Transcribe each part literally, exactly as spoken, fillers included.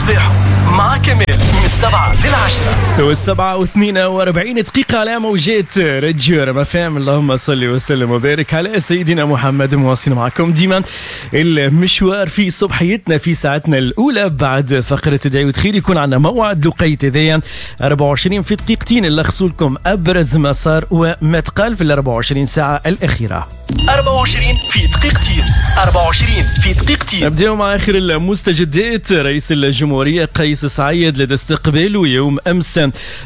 الصباح مع كمال من السبعة للعشرة. تو السبعة واثنين واربعين دقيقة على موجات راديو ريم اف ام. اللهم صل وسلم وبارك على سيدنا محمد. مواصلين معكم ديما المشوار في صبحيتنا في ساعتنا الأولى بعد فقرة تدعي وتخير. يكون عنا موعد لقيت ذي أربعة وعشرين في دقيقتين اللي لكم أبرز ما صار وما تقال في الأربعة وعشرين ساعة الأخيرة. أربعة وعشرين في دقيقتين أربعة وعشرين في دقيقتين. نبدأ مع آخر المستجدات. رئيس الجمهورية قيس سعيد لدى استقباله يوم أمس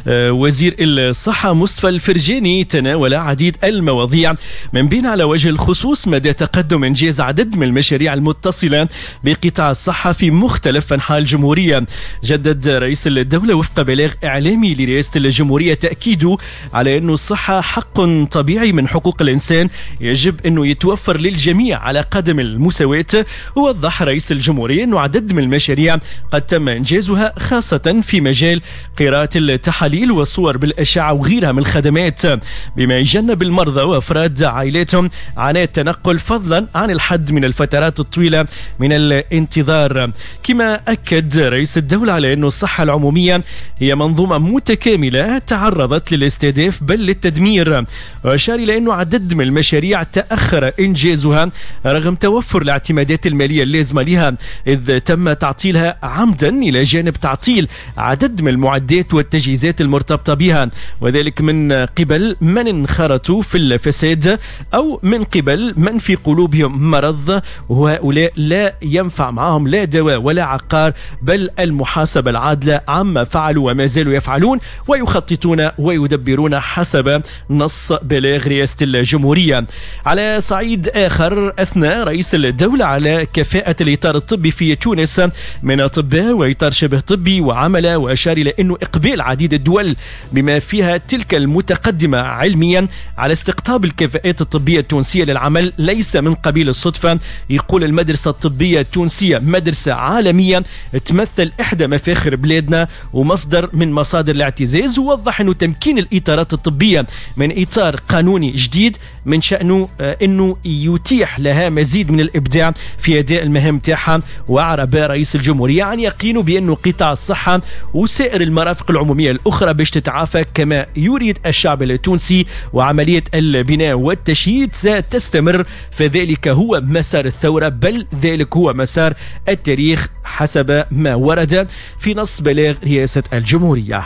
وزير الصحة مصطفى الفرجاني تناول عديد المواضيع من بين على وجه الخصوص مدى تقدم إنجاز عدد من المشاريع المتصلة بقطاع الصحة في مختلف أنحاء الجمهورية. جدد رئيس الدولة وفق بلاغ إعلامي لرئاسة الجمهورية تأكيده على أن الصحة حق طبيعي من حقوق الإنسان يجب أنه يتوفر للجميع على قدم المساواة. ووضح رئيس الجمهورية أنه عدد من المشاريع قد تم إنجازها خاصة في مجال قراءة التحاليل والصور بالأشعة وغيرها من الخدمات بما يجنب المرضى وأفراد عائلاتهم عناء التنقل فضلا عن الحد من الفترات الطويلة من الانتظار. كما أكد رئيس الدولة على أن الصحة العمومية هي منظومة متكاملة تعرضت للاستهداف بل للتدمير. وأشار إلى أنه عدد من المشاريع تأخر إنجازها رغم توفر الاعتمادات المالية اللازمة لها إذ تم تعطيلها عمدا إلى جانب تعطيل عدد من المعدات والتجهيزات المرتبطة بها وذلك من قبل من انخرطوا في الفساد أو من قبل من في قلوبهم مرض وهؤلاء لا ينفع معهم لا دواء ولا عقار بل المحاسبة العادلة عما فعلوا وما زالوا يفعلون ويخططون ويدبرون حسب نص بلاغ رئاسة الجمهورية. على صعيد آخر أثنى رئيس الدولة على كفاءة الإطار الطبي في تونس من أطباء وإطار شبه طبي وعملة وأشار إلى أنه إقبال عديد الدول بما فيها تلك المتقدمة علميا على استقطاب الكفاءات الطبية التونسية للعمل ليس من قبيل الصدفة. يقول المدرسة الطبية التونسية مدرسة عالمية تمثل إحدى مفاخر بلادنا ومصدر من مصادر الاعتزاز. ووضح أنه تمكين الإطارات الطبية من إطار قانوني جديد من شأنه أنه يتيح لها مزيد من الإبداع في أداء المهام تاعها. وأعرب رئيس الجمهورية عن يقينه بأنه قطاع الصحة وسائر المرافق العمومية الأخرى باش تتعافى كما يريد الشعب التونسي وعملية البناء والتشييد ستستمر فذلك هو مسار الثورة بل ذلك هو مسار التاريخ حسب ما ورد في نص بلاغ رئاسة الجمهورية.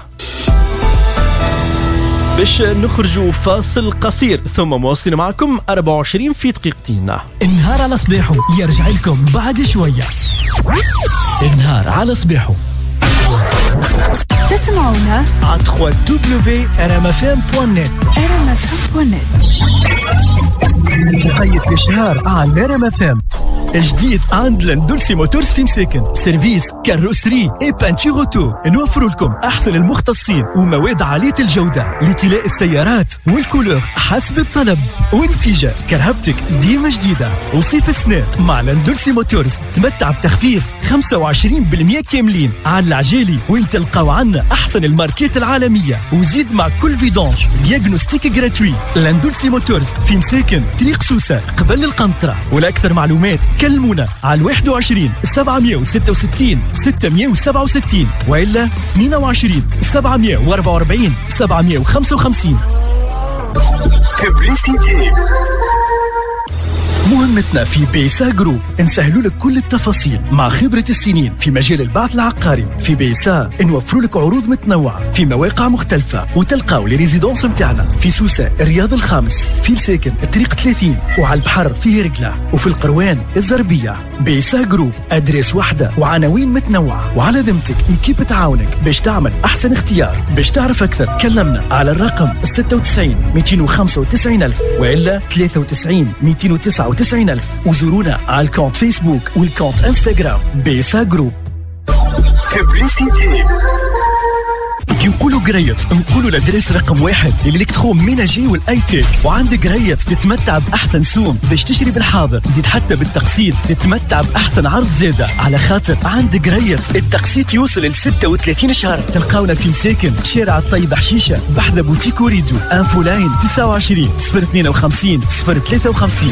باش نخرجوا فاصل قصير ثم مواصلين معكم أربعة وعشرين في دقيقتين. النهار على صباحه يرجع لكم بعد شوية. النهار على صباحه تسمعونا على دبليو دبليو دبليو دوت ار ام اف ام دوت نت ار ام اف ام دوت نت. مقيد في الشهر على ار ام اف ام. جديد عند لاندولسي موتورز في مساكن سيرفيس كاروسري اي بانتور اوتو. نوفر لكم احسن المختصين ومواد عاليه الجوده لطلاء السيارات والكولور حسب الطلب والاتجاه. كرهبتك ديما جديده وصيف السنه مع لاندولسي موتورز تمتع بتخفيض خمسة وعشرين بالمئة كاملين على العجالي وين تلقاو عنا احسن الماركات العالميه وزيد مع كل فيدونج دياغنوستيك جراتوي. لاندولسي موتورز في مساكن طريق سوسه قبل القنطره. ولاكثر معلومات كلمونا على واحد وعشرين سبعمئة وستة وستين ستمئة وسبعة وستين وإلا اثنين وعشرين سبعمئة وأربعة وأربعين سبعمئة وخمسة وخمسين. مهمتنا في بيسا جروب نسهلوا لك كل التفاصيل مع خبرة السنين في مجال البعث العقاري. في بيسا نوفروا لك عروض متنوعة في مواقع مختلفة وتلقاو لي ريزيدونس متاعنا في سوسة الرياض الخامس في الساكن الطريق ثلاثين وعلى البحر في هرقلة وفي القروان الزربية. بيسا جروب أدريس واحدة وعناوين متنوعة وعلى ذمتك إيكيب تعاونك باش تعمل أحسن اختيار. باش تعرف أكثر كلمنا على الرقم ستة وتسعين مئتين وخمسة وتسعين ألف وإلا ثلاثة وتسعين مئتين وتسعة وتسعين ألف وزورونا على الكونت فيسبوك والكونت انستغرام بيسا جروب. كي نقولوا قريت نقولوا لادريس رقم واحد الالكترون ميناجي والاي تيك. وعندك قريت تتمتع باحسن سوم باش تشتري بالحاضر زيد حتى بالتقسيط تتمتع باحسن عرض زاده على خاطر عندك قريت التقسيط يوصل ل ستة وثلاثين شهر. تلقاونا في مساكن شارع الطيب حشيشه بحذا بوتيك وريدو انفو لاين تسعة وعشرين صفر اثنين وخمسين صفر ثلاثة وخمسين.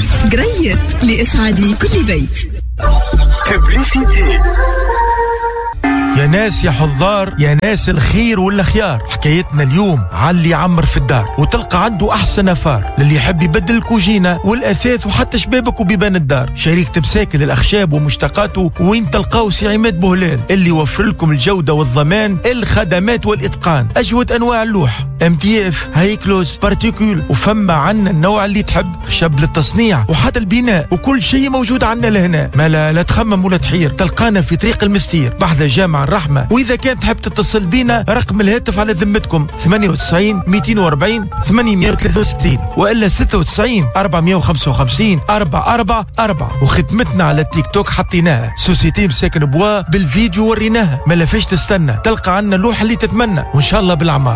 قريت لاسعاد كل بيت. ببليسيتي. يا ناس يا حضار، يا ناس الخير والخيار، حكايتنا اليوم على اللي يعمر في الدار وتلقى عنده احسن فار، للي يحب يبدل الكوجينه والاثاث وحتى شبابك وبيبان الدار. شركه مساكن الاخشاب ومشتقاته، وين تلقاو سي عماد بوهلال اللي يوفر لكم الجوده والضمان، الخدمات والاتقان، اجود انواع اللوح، ام تي اف، هايكلوز، بارتيكول، وفما عنا النوع اللي تحب، خشب للتصنيع وحتى البناء، وكل شيء موجود عنا لهنا. ما لا, لا تخمم ولا تحير، تلقانا في طريق المستير بحذا جامع الرحمه. واذا كان تحب تتصل بينا رقم الهاتف على ذمتكم ثمانية وتسعين مئتين وأربعين ثمانمئة وثلاثة وستين والا ستة وتسعين أربعمئة وخمسة وخمسين أربعة أربعة أربعة. وختمتنا على التيك توك حطيناها سوسيتي مساكن بوا، بالفيديو وريناها. ما لافاش تستنى، تلقى عنا اللوحه اللي تتمنى، وان شاء الله بالعمار.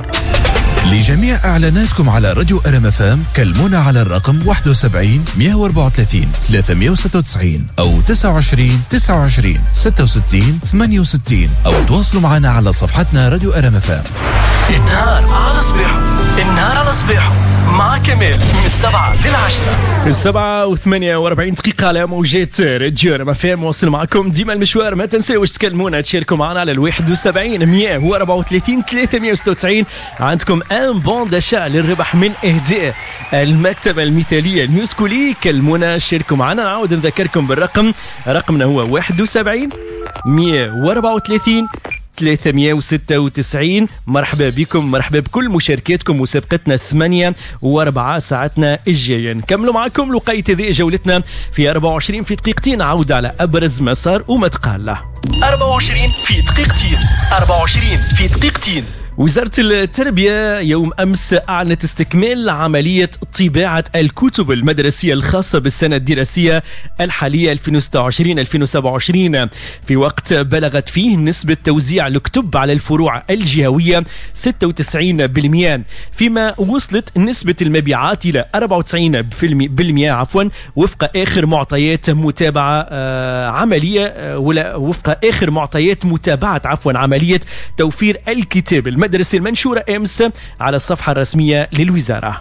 لجميع اعلاناتكم على راديو ار ام اف ام كلمونا على الرقم واحد وسبعين مئة وأربعة وثلاثين ثلاثمئة وستة وتسعين او تسعة وعشرين تسعة وعشرين ستة وستين ثمانية وستين او تواصلوا معنا على صفحتنا راديو ار ام اف ام. النهار على صباحه، النهار على صباحه مع كمال من السبعة للعشرة. السبعة وثمانية وأربعين دقيقة على موجات راديو ار ام اف ام. واصل معكم ديما المشوار، ما تنساوش تكلمونا تشاركوا معنا على الواحد وسبعين مئة وأربعة وثلاثين ثلاثمئة وستة وتسعين. عندكم ان بون داشا للربح من اهداء المكتبة المثالية نيوسكولي. كلمونا شاركوا معنا. نعاود نذكركم بالرقم، رقمنا هو واحد وسبعين مئة وأربعة وثلاثين ثلاثمئة وستة وتسعين. مرحبا بكم، مرحبا بكل مشاركاتكم. مسابقتنا ثمانية وأربعة ساعتنا الجاية نكملوا معكم لقيت هذه جولتنا في أربعة وعشرين في دقيقتين. عودة على أبرز ما صار وما تقال له. أربعة وعشرين في دقيقتين، أربعة وعشرين في دقيقتين. وزارة التربية يوم أمس أعلنت استكمال عملية طباعة الكتب المدرسية الخاصة بالسنة الدراسية الحالية ألفين وستة وعشرين ألفين وسبعة وعشرين، في وقت بلغت فيه نسبة توزيع الكتب على الفروع الجهوية ستة وتسعين بالمئة، فيما وصلت نسبة المبيعات إلى أربعة وتسعين بالمئة عفوا وفق آخر معطيات متابعة آه عملية آه ولا وفق آخر معطيات متابعة عفوا عملية توفير الكتاب المدرسي المنشورة أمس على الصفحة الرسمية للوزارة.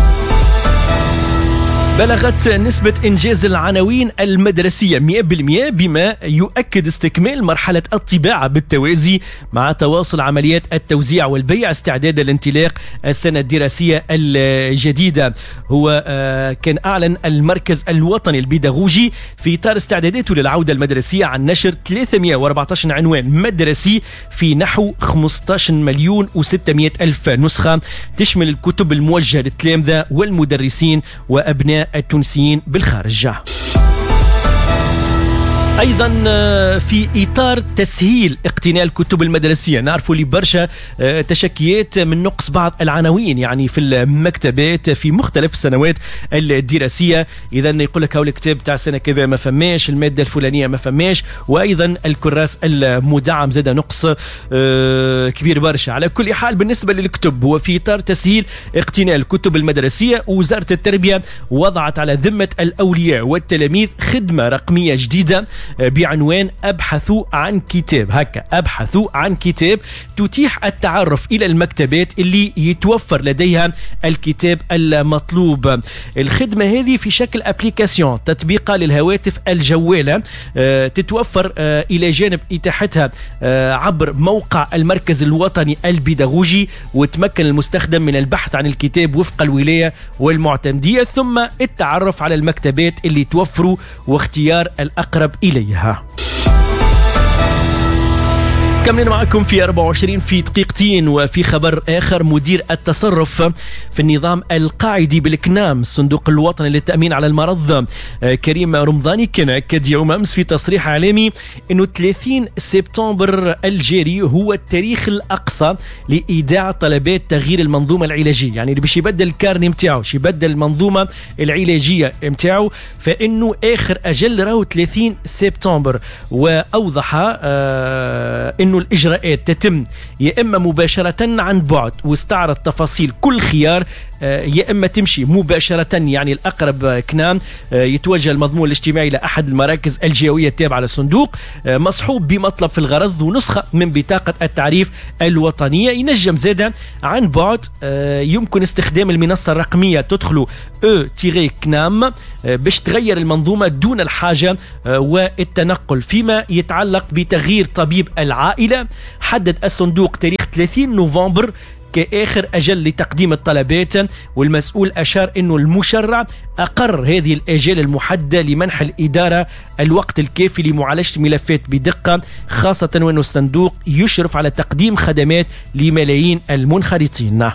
بلغت نسبة إنجاز العناوين المدرسية مئة بالمئة، بما يؤكد استكمال مرحلة الطباعة بالتوازي مع تواصل عمليات التوزيع والبيع استعدادا لانطلاق السنة الدراسية الجديدة. هو كان أعلن المركز الوطني البيداغوجي في إطار استعداداته للعودة المدرسية عن نشر ثلاثمئة وأربعة عشر عنوان مدرسي في نحو خمسة عشر مليون وستمئة ألف نسخة، تشمل الكتب الموجهة للتلامذة والمدرسين وأبناء التونسيين بالخارج. أيضا في إطار تسهيل اقتناء الكتب المدرسية، نعرفوا لي برشا تشكيات من نقص بعض العناوين يعني في المكتبات في مختلف السنوات الدراسية. إذا يقول لك هاو الكتاب تاع سنة كذا ما فماش، المادة الفلانية ما فماش، وأيضا الكراس المدعم زاد نقص كبير برشا. على كل حال بالنسبة للكتب هو في إطار تسهيل اقتناء الكتب المدرسية، وزارة التربية وضعت على ذمة الأولياء والتلاميذ خدمة رقمية جديدة بعنوان أبحثوا عن كتاب. هكا أبحثوا عن كتاب تتيح التعرف إلى المكتبات اللي يتوفر لديها الكتاب المطلوب. الخدمة هذه في شكل أبليكاسيون تطبيقة للهواتف الجوالة، تتوفر إلى جانب إتاحتها عبر موقع المركز الوطني البيداغوجي، وتمكن المستخدم من البحث عن الكتاب وفق الولاية والمعتمدية، ثم التعرف على المكتبات اللي توفروا واختيار الأقرب إليها. كملنا معكم في أربعة وعشرين في دقيقتين. وفي خبر آخر، مدير التصرف في النظام القاعدي بالكنام الصندوق الوطني للتأمين على المرض كريم رمضاني كان أكد يوم أمس في تصريح إعلامي أنه ثلاثين سبتمبر الجاري هو التاريخ الأقصى لإيداع طلبات تغيير المنظومة العلاجية، يعني اللي باش يبدل الكارني متاعه، باش يبدل المنظومة العلاجية متاعه، فإنه آخر أجل راهو ثلاثين سبتمبر. وأوضح آه أنه الإجراءات تتم يا إما مباشرة عن بعد، واستعرض تفاصيل كل خيار يا إما تمشي مباشرة يعني الأقرب كنان يتوجه المضمون الاجتماعي لأحد المراكز الجهوية التابعة للصندوق مصحوب بمطلب في الغرض ونسخة من بطاقة التعريف الوطنية. ينجم زادا عن بعد يمكن استخدام المنصة الرقمية تدخلوا او-كنام باش تغير المنظومة دون الحاجة والتنقل. فيما يتعلق بتغيير طبيب العائلة حدد الصندوق تاريخ ثلاثين نوفمبر كآخر أجل لتقديم الطلبات، والمسؤول أشار أنه المشرع أقر هذه الأجال المحددة لمنح الإدارة الوقت الكافي لمعالجة الملفات بدقة، خاصة وأن الصندوق يشرف على تقديم خدمات لملايين المنخرطين.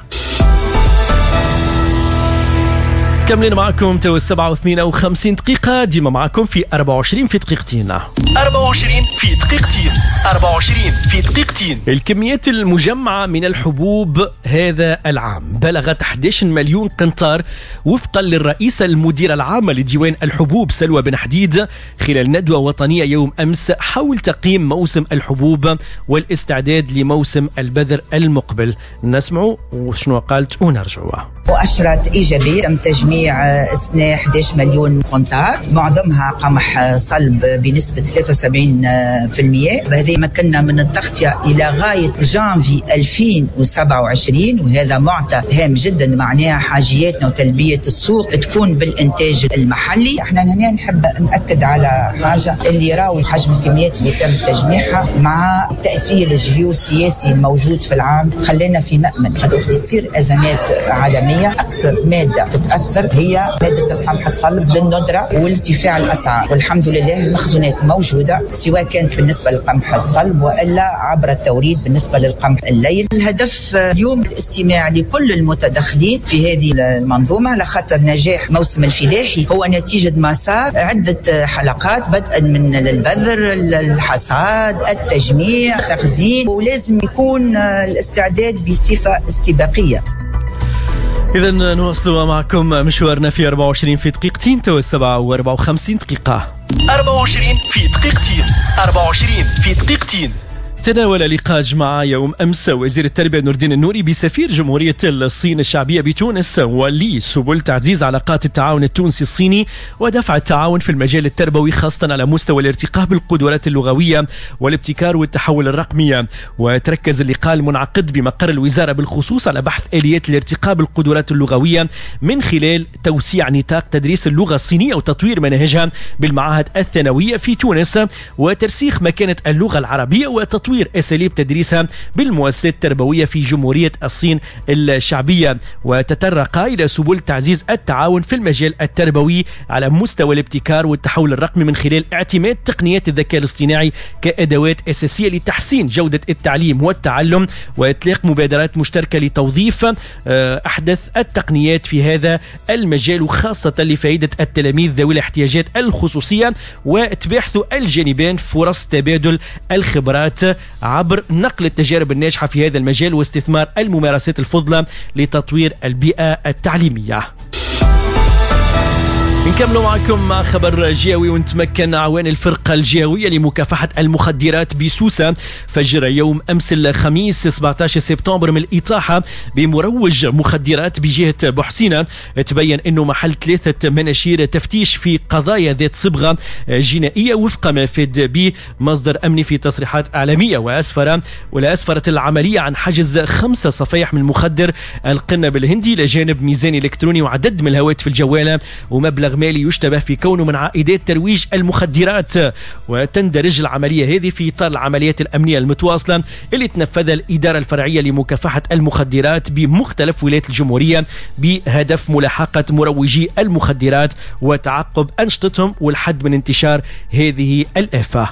كملين معكم تو السبعة واثنين أو خمسين دقيقة، ديما معكم في أربعة وعشرين في دقيقتين. أربعة وعشرين في دقيقتين أربعة وعشرين في دقيقتين. الكميات المجمعة من الحبوب هذا العام بلغت أحد عشر مليون قنطار وفقا للرئيسة المديرة العامة لديوان الحبوب سلوى بن حديد خلال ندوة وطنية يوم أمس حول تقييم موسم الحبوب والاستعداد لموسم البذر المقبل. نسمعوا وشنو قالت ونرجعوا. مؤشرات إيجابية، تم تجميع سنة أحد عشر مليون قنطار، معظمها قمح صلب بنسبة ثلاثة وسبعين بالمئة. بهذه مكننا من التغطية إلى غاية جانفي ألفين وسبعة وعشرين، وهذا معطى هام جدا، معناها حاجياتنا وتلبية السوق تكون بالإنتاج المحلي. احنا هنا نحب نأكد على حاجة، اللي راوا حجم الكميات اللي تم تجميعها مع التأثير الجيوسياسي الموجود في العام خلينا في مأمن، خاطر تصير أزمات عالمية أكثر مادة تتأثر هي مادة القمح الصلب للندرة والارتفاع الأسعار، والحمد لله المخزونات موجودة سواء كانت بالنسبة للقمح الصلب وإلا عبر التوريد بالنسبة للقمح الليل. الهدف اليوم الاستماع لكل المتدخلين في هذه المنظومة، لخاطر نجاح موسم الفلاحي هو نتيجة مسار عدة حلقات بدءا من البذر، الحصاد، التجميع، التخزين، ولازم يكون الاستعداد بصفة استباقية. إذا نواصل معكم مشوارنا في أربعة وعشرين في دقيقتين تو السبعة وأربعة وخمسين دقيقة. أربعة وعشرين في دقيقتين أربعة وعشرين في دقيقتين. تناول لقاء جماعة يوم أمس وزير التربية نور الدين النوري بسفير جمهورية الصين الشعبية بتونس ولي سبل تعزيز علاقات التعاون التونسي الصيني ودفع التعاون في المجال التربوي خاصة على مستوى الارتقاء بالقدرات اللغوية والابتكار والتحول الرقمي. وتركز اللقاء المنعقد بمقر الوزارة بالخصوص على بحث آليات الارتقاء بالقدرات اللغوية من خلال توسيع نطاق تدريس اللغة الصينية وتطوير مناهجها بالمعاهد الثانوية في تونس وترسيخ مكانة اللغة العربية وتطوير أساليب تدريسها بالمؤسسات التربوية في جمهورية الصين الشعبية. وتطرق إلى سبل تعزيز التعاون في المجال التربوي على مستوى الابتكار والتحول الرقمي من خلال اعتماد تقنيات الذكاء الاصطناعي كأدوات أساسية لتحسين جودة التعليم والتعلم وإطلاق مبادرات مشتركة لتوظيف أحدث التقنيات في هذا المجال وخاصة لفائدة التلاميذ ذوي الاحتياجات الخصوصية وتباحث الجانبين فرص تبادل الخبرات عبر نقل التجارب الناجحة في هذا المجال واستثمار الممارسات الفضلة لتطوير البيئة التعليمية. نكملوا معكم مع خبر جهوي ونتمكن أعوان الفرقة الجهوية لمكافحة المخدرات بسوسة فجر يوم أمس الخميس سبعة عشر سبتمبر من الإطاحة بمروج مخدرات بجهة بحسينة. تبين أنه محل ثلاثة مناشير تفتيش في قضايا ذات صبغة جنائية وفق ما فاد به مصدر أمني في تصريحات إعلامية. وأسفر ولا أسفرت العملية عن حجز خمسة صفائح من المخدر القنب الهندي لجانب ميزان إلكتروني وعدد من الهواتف الجوالة ومبلغ مالي يشتبه في كونه من عائدات ترويج المخدرات. وتندرج العملية هذه في إطار العمليات الأمنية المتواصلة اللي تنفذها الإدارة الفرعية لمكافحة المخدرات بمختلف ولايات الجمهورية بهدف ملاحقة مروجي المخدرات وتعقب أنشطتهم والحد من انتشار هذه الآفة.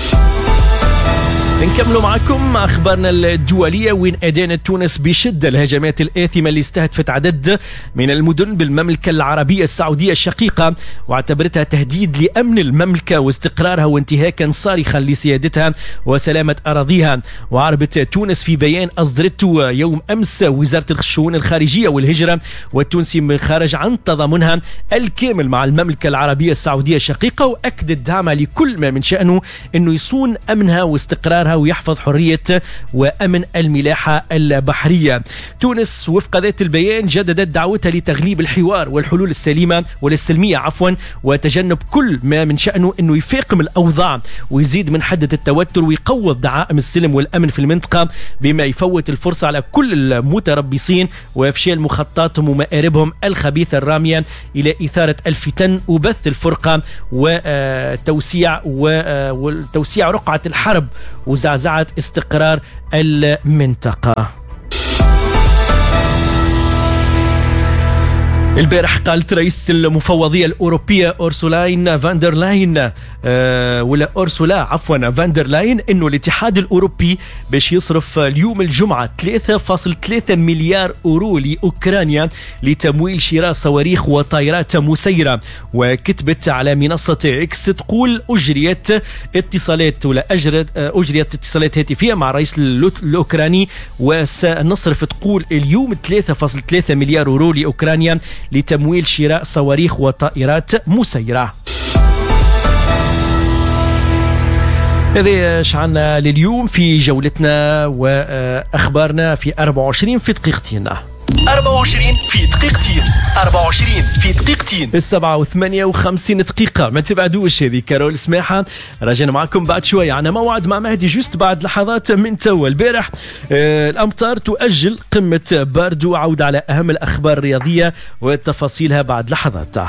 نكملوا معكم مع أخبارنا الدولية وين أدانت تونس بشدة الهجمات الآثمة اللي استهدفت عدد من المدن بالمملكة العربية السعودية الشقيقة واعتبرتها تهديد لأمن المملكة واستقرارها وانتهاكا صارخا لسيادتها وسلامة أراضيها. وعربت تونس في بيان أصدرته يوم أمس وزارة الشؤون الخارجية والهجرة والتونسي من خارج عن تضامنها الكامل مع المملكة العربية السعودية الشقيقة وأكدت دعمها لكل ما من شأنه أنه يصون أمنها واستقرارها الملاحة ويحفظ حرية وأمن الملاحة البحرية. تونس وفق ذات البيان جددت دعوتها لتغليب الحوار والحلول السليمة والسلمية عفوا وتجنب كل ما من شأنه أنه يفاقم الأوضاع ويزيد من حدة التوتر ويقوض دعائم السلم والأمن في المنطقة بما يفوت الفرصة على كل المتربصين وإفشال مخططاتهم ومآربهم الخبيثة الرامية إلى إثارة الفتن وبث الفرقة وتوسيع وتوسيع رقعة الحرب وزعزعة استقرار المنطقة. البارح قالت رئيس المفوضية الأوروبية أورسولاين فاندر لاين أه ولا أورسولا عفوا فاندر لاين إنه الاتحاد الأوروبي باش يصرف اليوم الجمعة ثلاثة فاصلة ثلاثة مليار أورو لأوكرانيا لتمويل شراء صواريخ وطائرات مسيرة. وكتبت على منصة إكس تقول أجريت اتصالات ولا أجرت أجريت اتصالات هاتفية مع الرئيس الأوكراني وسنصرف تقول اليوم ثلاثة فاصلة ثلاثة مليار أورو لأوكرانيا لتمويل شراء صواريخ وطائرات مسيرة. هذا شعنا لليوم في جولتنا وأخبارنا في أربعة وعشرين في دقيقتين. أربعة وعشرين في دقيقتين أربعة وعشرين في دقيقتين السبعة وثمانية وخمسين دقيقة. ما تبعدوش، هذه كارول سماحة راجعنا معكم بعد شوية على موعد مع مهدي جوست بعد لحظات من توا. البارح آه الأمطار تؤجل قمة باردو. عودة على أهم الأخبار الرياضية وتفاصيلها بعد لحظات.